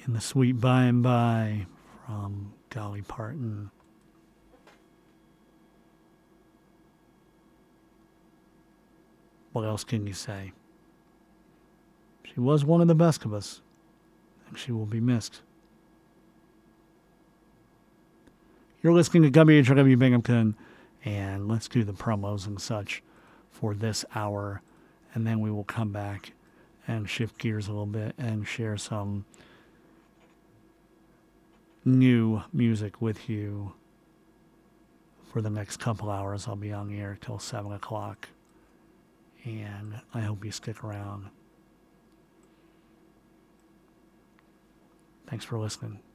in the sweet by and by from Dolly Parton. What else can you say? She was one of the best of us, and she will be missed. You're listening to WHRW Binghamton, and let's do the promos and such for this hour, and then we will come back and shift gears a little bit and share some new music with you for the next couple hours. I'll be on the air till 7 o'clock, and I hope you stick around. Thanks for listening.